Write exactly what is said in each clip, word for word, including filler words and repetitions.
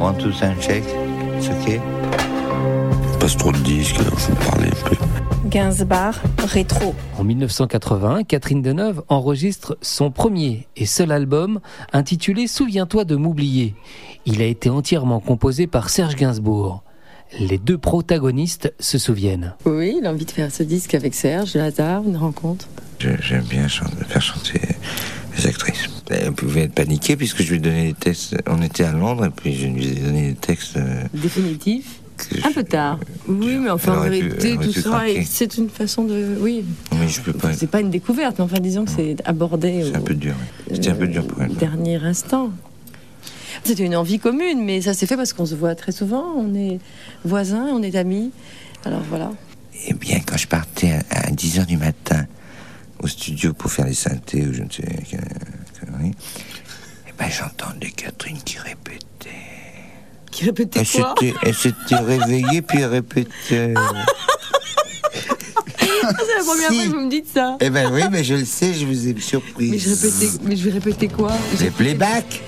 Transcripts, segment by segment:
want to sound check? It's okay. Passe trop de disques, alors je vais parler un peu. Gainsbourg, rétro. En dix-neuf cent quatre-vingts, Catherine Deneuve enregistre son premier et seul album intitulé « Souviens-toi de m'oublier ». Il a été entièrement composé par Serge Gainsbourg. Les deux protagonistes se souviennent. Oui, il a envie de faire ce disque avec Serge, le hasard, une rencontre. Je, j'aime bien chanter, faire chanter les actrices. Elle pouvait être paniquée puisque je lui donnais des textes. On était à Londres et puis je lui ai donné des textes. Euh, Définitifs. Un je, peu tard. Oui, mais enfin, en vérité, tout ça, craquer. c'est une façon de... Oui. Mais je peux pas... C'est pas une découverte, mais enfin, disons que c'est abordé... C'est au... un peu dur, oui. C'était euh, un peu dur pour elle. Dernier instant. C'était une envie commune, mais ça s'est fait parce qu'on se voit très souvent. On est voisins, on est amis. Alors, voilà. Eh bien, quand je partais à, à dix heures du matin au studio pour faire les synthés ou je ne sais quelle connerie, eh ben, j'entendais Catherine qui répétait. Qui répétait elle quoi s'était, Elle s'était réveillée puis elle répétait. Ah, c'est la première si. fois que vous me dites ça. Eh ben oui, mais je le sais, je vous ai surpris. Mais je répétais, mais je vais répéter quoi? Les playbacks.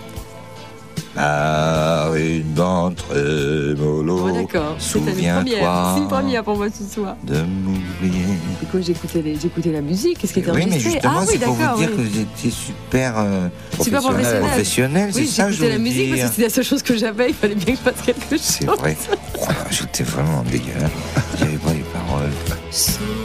Ah, une ventre mollo. Oh, d'accord. Souviens-toi. C'est une première pour moi ce soir. De m'oublier. Du coup, j'écoutais, les, j'écoutais la musique. Qu'est-ce qui était oui, enregistré? Mais justement, ah, c'est oui, pour vous dire oui. que vous étiez super, euh, super professionnel. professionnel oui, c'est ça que je voulais la musique dire. parce que c'était la seule chose que j'avais. Il fallait bien que je fasse quelque chose. C'est vrai. J'étais vraiment dégueulasse. J'avais pas les paroles.